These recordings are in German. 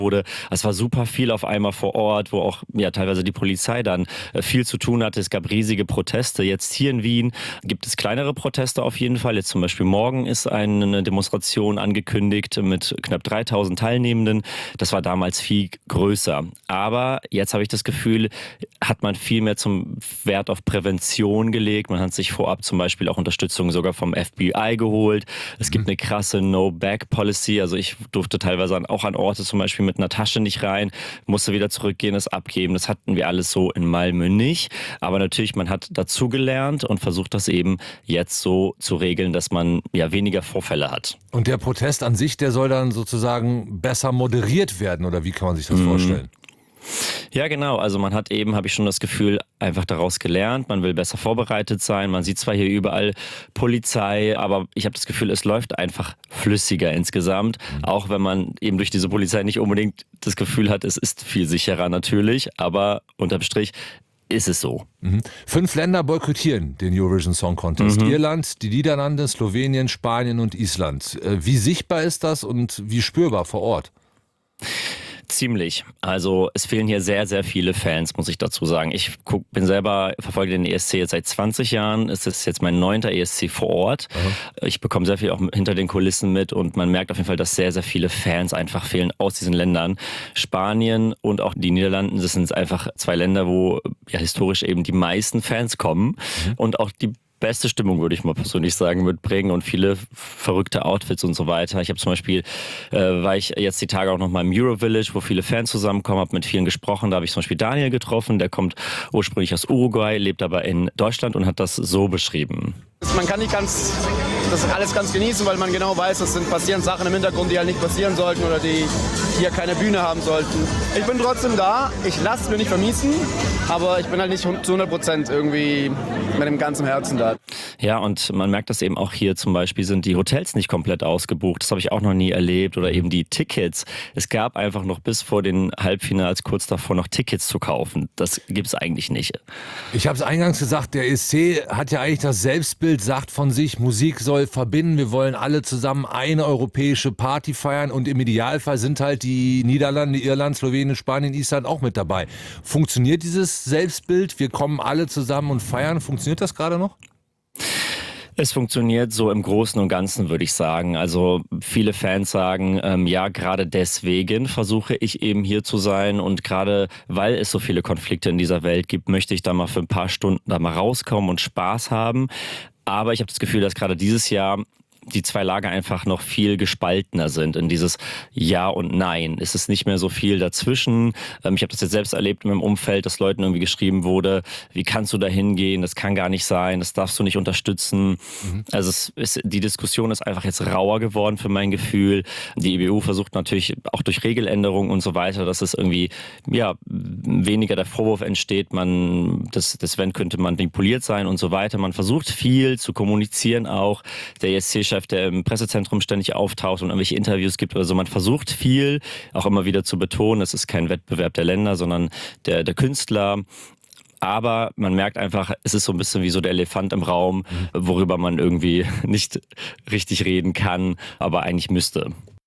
wurde. Es war super viel auf einmal vor Ort, wo auch teilweise die Polizei dann viel zu tun hatte. Es gab riesige Proteste. Jetzt hier in Wien gibt es kleinere Proteste auf jeden Fall. Jetzt zum Beispiel morgen ist eine Demonstration angekündigt mit knapp 3000 Teilnehmenden. Das war damals viel größer. Aber jetzt habe ich das Gefühl, hat man viel mehr zum Wert auf Prävention gelegt. Man hat sich vorab zum Beispiel auch Unterstützung sogar vom FBI geholt. Es gibt eine krasse No-Back-Policy. Also ich durfte teilweise auch an Orte zum Beispiel mit einer Tasche nicht rein, musste wieder zurückgehen, es abgeben. Das hatten wir alles so in Malmö nicht. Aber natürlich, man hat dazugelernt und versucht das eben jetzt so zu regeln, dass man weniger Vorfälle hat. Und der Protest an sich, der soll dann sozusagen besser moderiert werden, oder wie kann man sich das vorstellen? Ja, genau. Also man hat eben, habe ich schon das Gefühl, einfach daraus gelernt. Man will besser vorbereitet sein. Man sieht zwar hier überall Polizei, aber ich habe das Gefühl, es läuft einfach flüssiger insgesamt. Auch wenn man eben durch diese Polizei nicht unbedingt das Gefühl hat, es ist viel sicherer natürlich. Aber unterm Strich ist es so. 5 Länder boykottieren den Eurovision Song Contest. Irland, die Niederlande, Slowenien, Spanien und Island. Wie sichtbar ist das und wie spürbar vor Ort? Ziemlich. Also es fehlen hier sehr, sehr viele Fans, muss ich dazu sagen. Ich verfolge den ESC jetzt seit 20 Jahren. Es ist jetzt mein 9. ESC vor Ort. Ich bekomme sehr viel auch hinter den Kulissen mit und man merkt auf jeden Fall, dass sehr, sehr viele Fans einfach fehlen aus diesen Ländern. Spanien und auch die Niederlanden, das sind einfach 2 Länder, wo historisch eben die meisten Fans kommen und auch die beste Stimmung, würde ich mal persönlich sagen, mitbringen und viele verrückte Outfits und so weiter. Ich habe zum Beispiel, war ich jetzt die Tage auch noch mal im Eurovillage, wo viele Fans zusammenkommen, habe mit vielen gesprochen. Da habe ich zum Beispiel Daniel getroffen, der kommt ursprünglich aus Uruguay, lebt aber in Deutschland und hat das so beschrieben. Man kann nicht das alles ganz genießen, weil man genau weiß, es passieren Sachen im Hintergrund, die halt nicht passieren sollten oder die hier keine Bühne haben sollten. Ich bin trotzdem da, ich lasse es mir nicht vermiesen, aber ich bin halt nicht zu 100% irgendwie mit dem ganzen Herzen da. Ja, und man merkt das eben auch hier zum Beispiel, sind die Hotels nicht komplett ausgebucht. Das habe ich auch noch nie erlebt. Oder eben die Tickets. Es gab einfach noch bis vor den Halbfinals kurz davor noch Tickets zu kaufen. Das gibt es eigentlich nicht. Ich habe es eingangs gesagt, der ESC hat ja eigentlich das Selbstbild, sagt von sich, Musik soll verbinden. Wir wollen alle zusammen eine europäische Party feiern und im Idealfall sind halt die Niederlande, Irland, Slowenien, Spanien, Island auch mit dabei. Funktioniert dieses Selbstbild? Wir kommen alle zusammen und feiern. Funktioniert das gerade noch? Es funktioniert so im Großen und Ganzen, würde ich sagen. Also viele Fans sagen, gerade deswegen versuche ich eben hier zu sein und gerade weil es so viele Konflikte in dieser Welt gibt, möchte ich da mal für ein paar Stunden da mal rauskommen und Spaß haben. Aber ich habe das Gefühl, dass gerade dieses Jahr die 2 Lager einfach noch viel gespaltener sind in dieses Ja und Nein. Es ist nicht mehr so viel dazwischen. Ich habe das jetzt selbst erlebt in meinem Umfeld, dass Leuten irgendwie geschrieben wurde, wie kannst du da hingehen? Das kann gar nicht sein, das darfst du nicht unterstützen. Also die Diskussion ist einfach jetzt rauer geworden für mein Gefühl. Die EBU versucht natürlich auch durch Regeländerungen und so weiter, dass es irgendwie weniger der Vorwurf entsteht, das Event könnte manipuliert sein und so weiter. Man versucht viel zu kommunizieren auch. Der ESC-Chef, der im Pressezentrum ständig auftaucht und irgendwelche Interviews gibt. Also man versucht viel, auch immer wieder zu betonen, es ist kein Wettbewerb der Länder, sondern der Künstler. Aber man merkt einfach, es ist so ein bisschen wie so der Elefant im Raum, worüber man irgendwie nicht richtig reden kann, aber eigentlich müsste.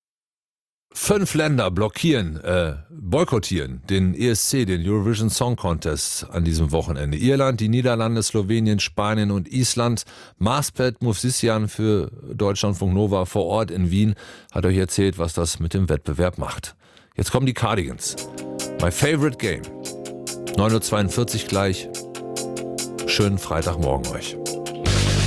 5 Länder boykottieren den ESC, den Eurovision Song Contest an diesem Wochenende. Irland, die Niederlande, Slowenien, Spanien und Island. Maspet Movsisyan für Deutschlandfunk Nova vor Ort in Wien hat euch erzählt, was das mit dem Wettbewerb macht. Jetzt kommen die Cardigans. My favorite game. 9:42 Uhr gleich. Schönen Freitagmorgen euch.